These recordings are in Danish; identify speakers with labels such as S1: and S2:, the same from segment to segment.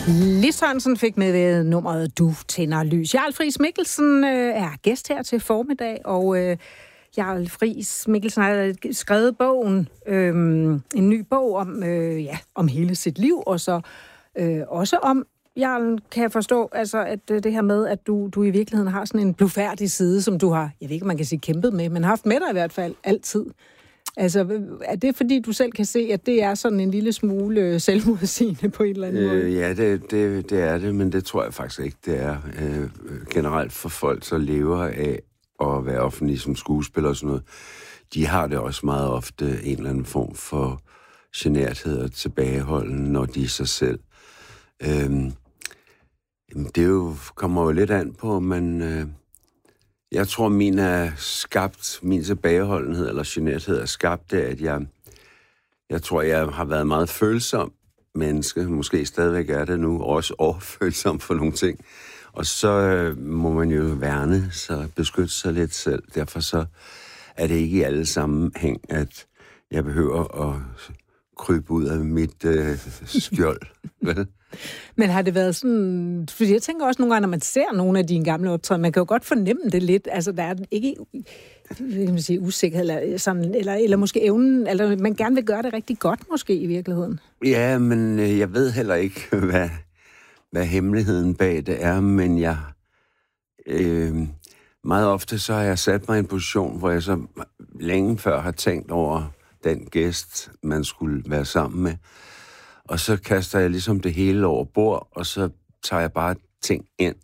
S1: Lis Sørensen fik med nummeret Du tænder lys. Jarl Friis Mikkelsen er gæst her til formiddag, og Jarl Friis Mikkelsen har skrevet bogen, en ny bog om hele sit liv, og så også om, Jarl, kan jeg forstå, altså, at det her med, at du i virkeligheden har sådan en blufærdig side, som du har, jeg ved ikke, om man kan sige kæmpet med, men har haft med dig i hvert fald altid. Altså, er det fordi, du selv kan se, at det er sådan en lille smule selvmodsigende på en eller anden måde?
S2: Ja, det er det, men det tror jeg faktisk ikke, det er. Generelt for folk, så lever af at være offentlige som skuespiller og sådan noget, de har det også meget ofte en eller anden form for generthed og tilbageholden, når de er sig selv. Det kommer jo lidt an på, men jeg tror, min tilbageholdenhed eller generthed er skabt af, at jeg tror, jeg har været meget følsom menneske, måske stadigvæk er det nu, også overfølsom for nogle ting. Og så må man jo værne, så beskytte sig lidt selv. Derfor så er det ikke i alle sammenhæng, at jeg behøver at krybe ud af mit skjold.
S1: Men har det været sådan... Fordi jeg tænker også nogle gange, når man ser nogle af dine gamle optræden, man kan jo godt fornemme det lidt. Altså, der er ikke usikkerhed, eller måske evnen, eller man gerne vil gøre det rigtig godt, måske i virkeligheden.
S2: Ja, men jeg ved heller ikke, hvad hemmeligheden bag det er, men jeg... meget ofte så har jeg sat mig i en position, hvor jeg så længe før har tænkt over den gæst, man skulle være sammen med. Og så kaster jeg ligesom det hele over bord, og så tager jeg bare ting ind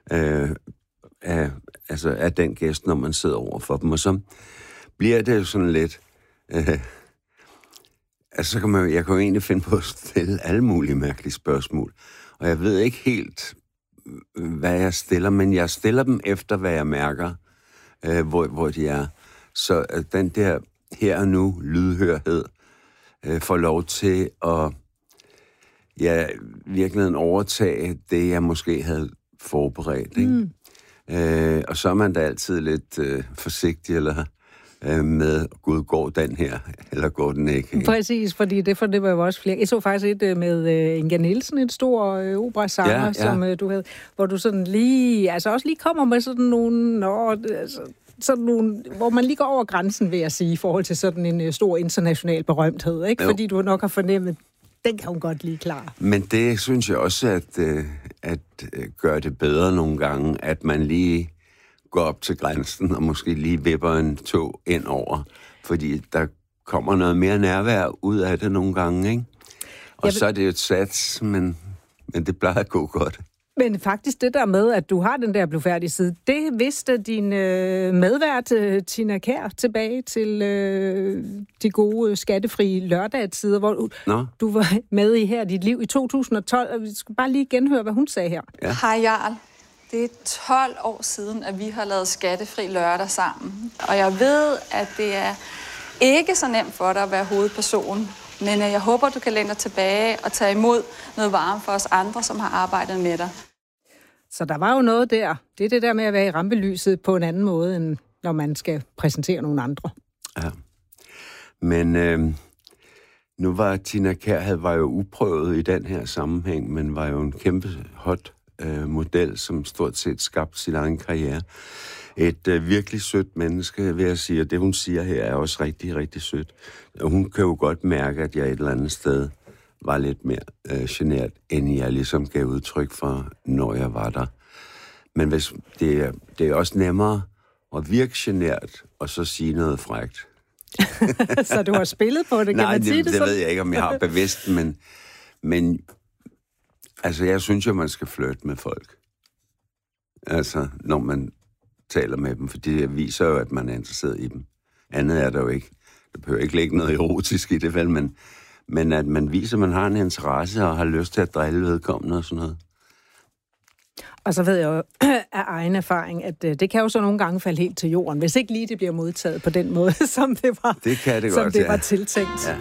S2: af den gæst, når man sidder over for dem. Og så bliver det jo sådan lidt... så kan jeg kan jo egentlig finde på at stille alle mulige mærkelige spørgsmål. Og jeg ved ikke helt, hvad jeg stiller, men jeg stiller dem efter, hvad jeg mærker, hvor de er. Så den der her og nu lydhørhed får lov til at virkelig overtage det, jeg måske havde forberedt. Ikke? Og så er man da altid lidt forsigtig, eller med, Gud, går den her, eller går den ikke?
S1: Præcis, fordi det var jo også flere. Jeg så faktisk et med Inga Nielsen, en stor operasanger, som du havde, hvor du sådan lige, altså også lige kommer med sådan nogle, sådan nogle, hvor man lige går over grænsen, vil jeg sige, i forhold til sådan en stor international berømthed, ikke? Jo. Fordi du nok har fornemmet, den kan hun godt lige klare.
S2: Men det synes jeg også, at gør det bedre nogle gange, at man lige går op til grænsen, og måske lige vipper en tog ind over. Fordi der kommer noget mere nærvær ud af det nogle gange, ikke? Og så er det jo et sats, men det plejer at gå godt.
S1: Men faktisk det der med, at du har den der blufærdige side, det vidste din medvært Tina Kjær tilbage til de gode skattefrie lørdagstider, hvor du var med i her dit liv i 2012. Vi skal bare lige genhøre, hvad hun sagde her.
S3: Ja. Hej Jarl. Det er 12 år siden, at vi har lavet skattefri lørdag sammen. Og jeg ved, at det er ikke så nemt for dig at være hovedperson. Men jeg håber, du kan læne dig tilbage og tage imod noget varme for os andre, som har arbejdet med dig.
S1: Så der var jo noget der. Det er det der med at være i rampelyset på en anden måde, end når man skal præsentere nogle andre.
S2: Ja. Men nu var Tina Kjær var jo uprøvet i den her sammenhæng, men var jo en kæmpe hot model, som stort set skabte sin egen karriere. Et virkelig sødt menneske, vil jeg sige, og det hun siger her er også rigtig, rigtig sødt. Hun kan jo godt mærke, at jeg et eller andet sted var lidt mere genert, end jeg ligesom gav udtryk for, når jeg var der. Men hvis det er også nemmere at virke genert, og så sige noget frækt.
S1: Så du har spillet på det, kan man sige det?
S2: Nej, det ved jeg ikke, om jeg har bevidst, men altså, jeg synes jo, man skal flirte med folk. Altså, når man taler med dem, for det viser jo, at man er interesseret i dem. Andet er der jo ikke. Der behøver ikke ligge noget erotisk i det, vel, men at man viser, at man har en interesse og har lyst til at drille vedkommende og sådan noget.
S1: Og så ved jeg jo af egen erfaring, at det kan jo så nogle gange falde helt til jorden, hvis ikke lige det bliver modtaget på den måde, som det var,
S2: det kan det
S1: som
S2: godt,
S1: det var tiltænkt.
S2: Ja.